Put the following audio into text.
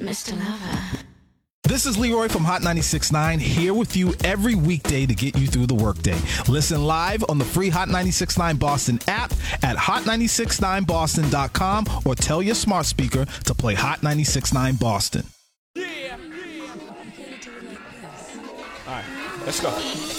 Mr. Lover. This is Leroy from Hot 96.9, here with you every weekday to get you through the workday. Listen live on the free Hot 96.9 Boston app at hot969boston.com or tell your smart speaker to play Hot 96.9 Boston. Yeah. All right, let's go.